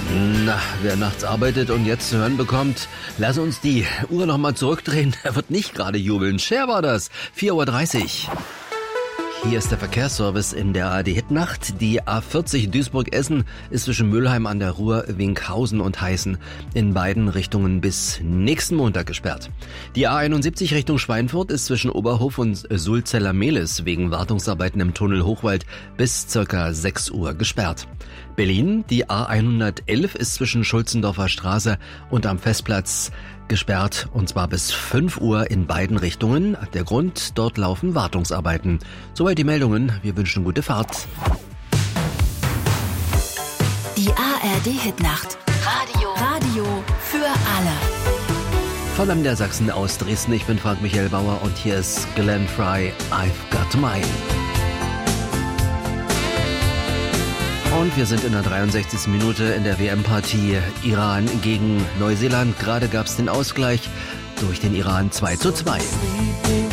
Na, wer nachts arbeitet und jetzt zu hören bekommt, lass uns die Uhr nochmal zurückdrehen. Er wird nicht gerade jubeln. Cher war das. 4:30 Uhr. Hier ist der Verkehrsservice in der ARD-Hitnacht. Die A40 Duisburg-Essen ist zwischen Mülheim an der Ruhr, Winkhausen und Heißen in beiden Richtungen bis nächsten Montag gesperrt. Die A71 Richtung Schweinfurt ist zwischen Oberhof und Sulzeller-Mehlis wegen Wartungsarbeiten im Tunnel Hochwald bis ca. 6 Uhr gesperrt. Berlin, die A111 ist zwischen Schulzendorfer Straße und am Festplatz gesperrt, und zwar bis 5 Uhr in beiden Richtungen. Der Grund, dort laufen Wartungsarbeiten. Soweit die Meldungen. Wir wünschen gute Fahrt. Die ARD-Hitnacht. Radio für alle. Von der Sachsen aus Dresden. Ich bin Frank Michael Bauer und hier ist Glenn Frey, I've Got Mine. Und wir sind in der 63. Minute in der WM-Partie Iran gegen Neuseeland. Gerade gab es den Ausgleich durch den Iran 2:2.